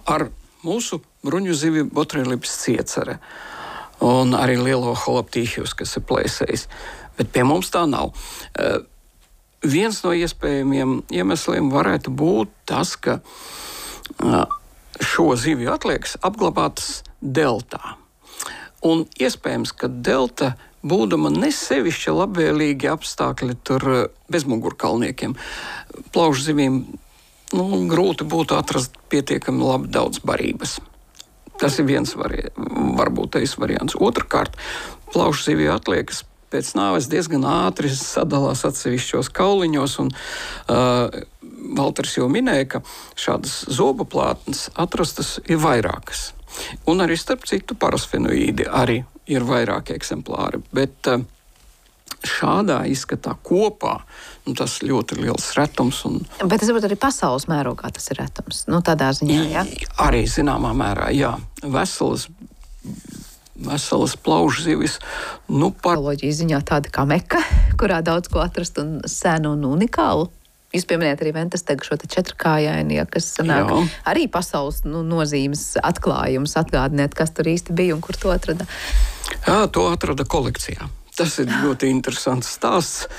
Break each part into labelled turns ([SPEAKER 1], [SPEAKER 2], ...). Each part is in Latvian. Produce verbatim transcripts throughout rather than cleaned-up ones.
[SPEAKER 1] ar mūsu bruņu zivi Botryelipes ciecere un arī lielo holoptīhijus, kas ir plēsējis. Bet pie mums tā nav. Uh, viens no iespējamiem iemesliem varētu būt tas, ka uh, šo zivju atliekas apglabātas deltā. Un iespējams, ka delta būdama nesevišķi labvēlīgi apstākļi tur bezmugurkalniekiem. Plaušu zivīm nu, grūti būtu atrast pietiekami labi daudz barības. Tas ir viens vari, varbūt tais variants. Otrakārt, plaušu zivju atliekas pēc nāves diezgan ātri sadalās atsevišķos kauliņos, un uh, Valters jau minēja, ka šādas zobu plātnes atrastas ir vairākas. Un arī starp citu parasfenoīdi arī ir vairāki eksemplāri, bet uh, šādā izskatā kopā nu, tas ļoti liels retums. Un,
[SPEAKER 2] bet es saprotu, arī pasaules mērogā tas ir retums, nu tādā ziņā, jā?
[SPEAKER 1] Arī zināmā mērā, jā. Veselas veselas plaušu zivis. Nu, par...
[SPEAKER 2] Bioloģijas ziņā tāda kā Meka, kurā daudz ko atrast un senu un unikālu. Jūs pieminējat arī Ventastegu šo te četrkājaini, ja, kas sanāk Jā. arī pasaules nu, nozīmes atklājums. Atgādiniet, kas tur īsti bija un kur to atrada.
[SPEAKER 1] Jā, to atrada kolekcijā. Tas ir ļoti interesants stāsts,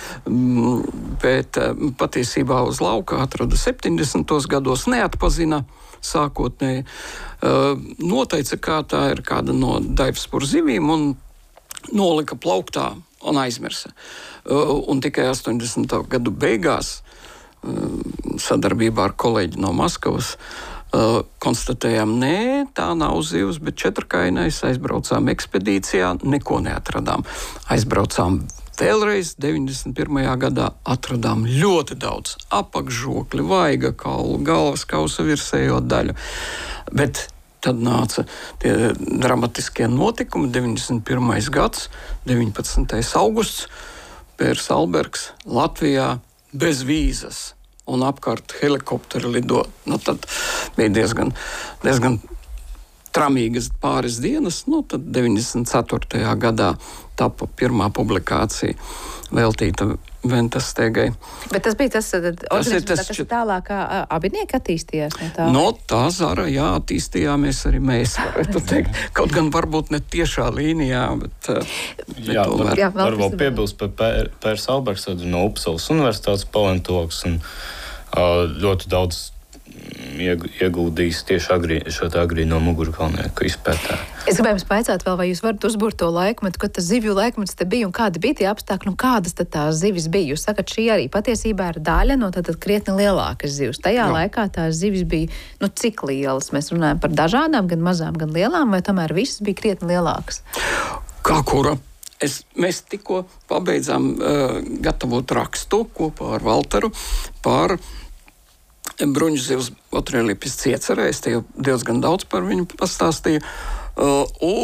[SPEAKER 1] bet patiesībā uz lauka atrada septiņdesmitos gados, neatpazina sākotnēji. Noteica, kā tā ir kāda no daivspur zivīm un nolika plauktā un aizmirsa. Un tikai astoņdesmito gadu beigās sadarbībā ar kolēģi no Maskavas Uh, konstatējām, nē, tā nav zivs, bet četrkainais, aizbraucām ekspedīcijā, neko neatradām. Aizbraucām vēlreiz, deviņdesmit pirmajā gadā atradām ļoti daudz apakšžokļu, vaiga kaulu, galvas kausa virsējo daļu. Bet tad nāca tie dramatiskie notikumi, deviņdesmit pirmais gads, deviņpadsmitais augusts, Pērs Albergs Latvijā bez vīzas. Un apkārt helikopteri lido. Nu, tad bija diezgan, diezgan tramīgas pāris dienas. Nu, tad deviņdesmit ceturtajā gadā tapa pirmā publikācija veltīta Ventastegai.
[SPEAKER 2] Bet tas bija tas, tas, ir tas, kas tālāk abinieki attīstījās no tā?
[SPEAKER 1] No tā zara, jā, attīstījāmies arī mēs, varētu teikt. Kaut gan varbūt ne tiešā līnijā, bet... bet
[SPEAKER 3] jā,
[SPEAKER 1] tomēr.
[SPEAKER 3] var, jā, var vēl piebilst par Pēr, Pērs Albergs no Upsalas universitātes paleontologs un uh, ļoti daudz ieguldījis tieši agrī, šo tā agrīno mugurkalnieku izpētē.
[SPEAKER 2] Es gribēju jums paicāt vēl, vai jūs varat uzburt to laikmetu, kad tas zivju laikmets te bija un kādi bija tie apstākļi un kādas tad tās zivis bija. Jūs sakat, šī arī patiesībā ir daļa no tad krietni lielākas zivs. Tajā Jā. laikā tās zivis bija, nu cik lielas? Mēs runājam par dažādām, gan mazām, gan lielām, vai tomēr visas bija krietni lielākas?
[SPEAKER 1] Kā kura? Es, mēs tikko pabeidzām uh, gatavot rakstu kopā ar Valteru par bruņu zivs Botryelipes ciecerē. Es te jau diezgan daudz par viņu pastāstīju. Uh,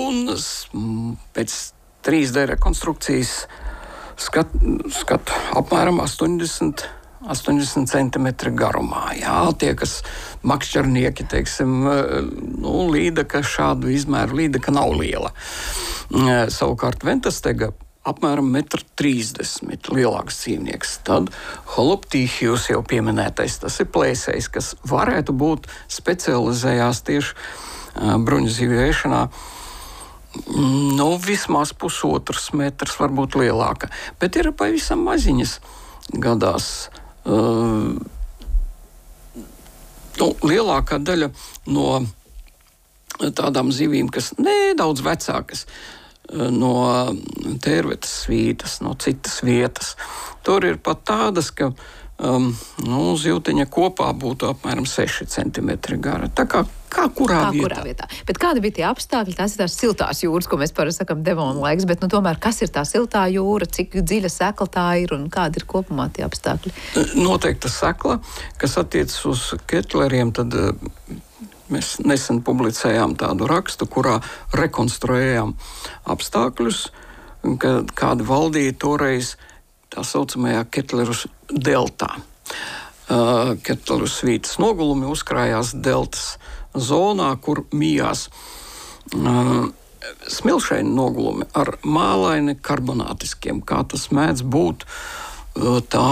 [SPEAKER 1] un pēc trīs D rekonstrukcijas skat, skat apmēram astoņdesmit, astoņdesmit centimetri garumā. Jā, tie, kas makšķernieki, teiksim, nu, līdaka šādu izmēru līdaka nav liela. Uh, savukārt Ventastega apmēram metru trīsdesmit lielāks dzīvnieks. Tad holoptīhijus jau pieminētais, tas ir plēsējs, kas varētu būt specializējās tieši uh, bruņu zivju ēšanā. Nu, vismaz pusotrs metrs, varbūt lielāka. Bet ir pavisam maziņas gadās. Uh, nu, lielākā daļa no tādām zivīm, kas nedaudz vecākas, no Tērvetes svītas, no citas vietas. Tur ir pat tādas, ka um, nu, zivtiņa kopā būtu apmēram seši centimetri gara. Tā kā, kā kurā
[SPEAKER 2] kā
[SPEAKER 1] vietā.
[SPEAKER 2] Kurā vietā. Bet kādi bija tie apstākļi? Tās ir tās siltās jūras, ko mēs parasti sakam Devona laiks, bet nu, tomēr kas ir tā siltā jūra, cik dziļa sekla tā ir un kādi ir kopumā tie apstākļi?
[SPEAKER 1] Noteikta sekla, kas attiecas uz ketleriem, tad mēs nesen publicējām tādu rakstu, kurā rekonstruējām apstākļus, kad kādi valdīja toreiz tā saucamajā Ketleru deltā. Uh, Ketleru svītas nogulumi uzkrājās deltas zonā, kur mijās uh, smilšaini nogulumi ar mālaini karbonātiskiem, kā tas mēdz būt uh, tā